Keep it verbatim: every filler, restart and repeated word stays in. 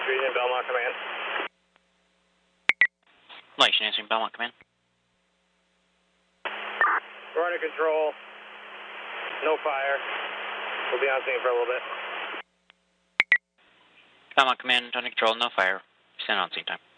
Region, Belmont Command. Lights answering Belmont Command. We're under control. No fire. We'll be on scene for a little bit. Belmont Command under control, no fire. Stand on scene time.